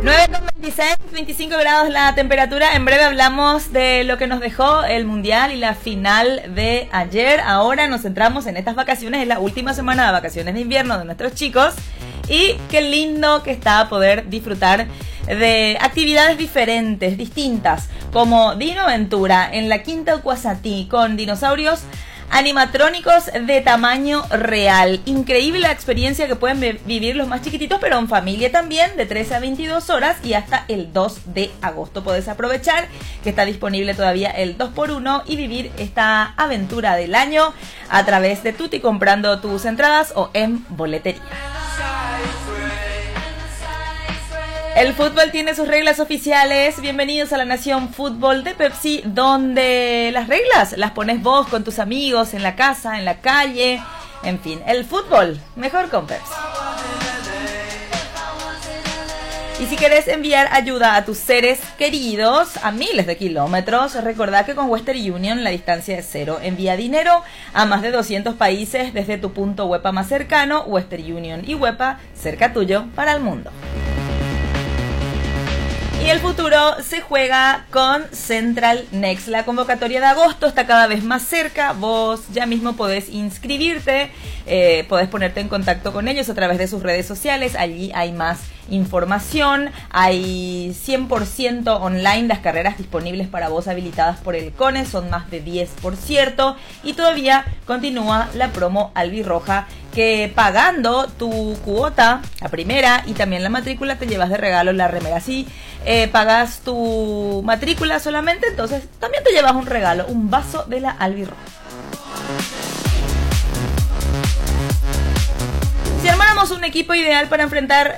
9,26, 25 grados la temperatura. En breve hablamos de lo que nos dejó el Mundial y la final de ayer. Ahora nos centramos en estas vacaciones, en la última semana de vacaciones de invierno de nuestros chicos. Y qué lindo que está poder disfrutar de actividades diferentes, distintas, como Dino Aventura en la Quinta Ucuazatí, con dinosaurios animatrónicos de tamaño real. Increíble la experiencia que pueden vivir los más chiquititos, pero en familia también, de 13 a 22 horas y hasta el 2 de agosto. Podés aprovechar que está disponible todavía el 2x1 y vivir esta aventura del año a través de Tutti, comprando tus entradas o en boletería. El fútbol tiene sus reglas oficiales. Bienvenidos a la Nación Fútbol de Pepsi, donde las reglas las pones vos con tus amigos, en la casa, en la calle, en fin, el fútbol mejor con Pepsi. Y si querés enviar ayuda a tus seres queridos a miles de kilómetros, recordá que con Western Union la distancia es cero. Envía dinero a más de 200 países desde tu punto WEPA más cercano. Western Union y WEPA, cerca tuyo para el mundo. Y el futuro se juega con Central Next. La convocatoria de agosto está cada vez más cerca. Vos ya mismo podés inscribirte, podés ponerte en contacto con ellos a través de sus redes sociales. Allí hay más información. Hay 100% online las carreras disponibles para vos habilitadas por el CONE. Son más de 10, por cierto. Y todavía continúa la promo albirroja, que pagando tu cuota, la primera, y también la matrícula, te llevas de regalo la remera. Si pagas tu matrícula solamente, entonces también te llevas un regalo, un vaso de la albirroja. Si armáramos un equipo ideal para enfrentar